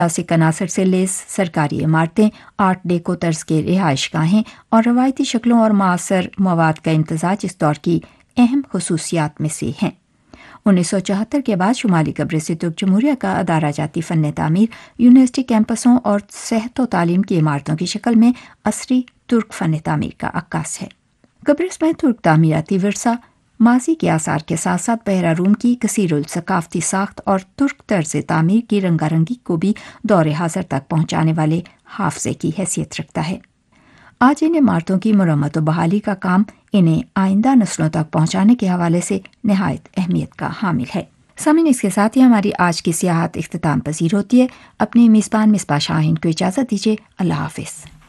Classic अनासर से less सरकारी इमारतें, आर्ट डेको तर्ज के रिहाइशगाहें और रवायती शक्लों और मासर मवाद का इम्तजाज इस दौर की अहम खसूसियात में से हैं। 1974 के बाद शुमाली कब्र से तुर्क जमहूरिया का अदारा जाती फ़न तामीर यूनिवर्सिटी कैंपसों और सेहत व तालीम की इमारतों की शक्ल में असरी तुर्क फ़न तामीर का अक्कास है। कब्रिस में तुर्क तामीराती विरसा, माजी के आसार के साथ साथ बहरा रूम की कसीरुल सकाफती साख्त और तुर्क तर्ज तामीर की रंगारंगी को भी दौरे हाज़र तक पहुँचाने वाले हाफजे की हैसियत रखता है। आज इन इमारतों की मुरम्मत व बहाली का काम इन्हें आइंदा नस्लों तक पहुँचाने के हवाले से नहायत अहमियत का हामिल है। सामीन, इसके साथ ही हमारी आज की सियाहत इख्तिताम पजीर होती है। अपनी मेज़बान मिसबा शाहीन को इजाज़त दीजिए। अल्लाह हाफिज़।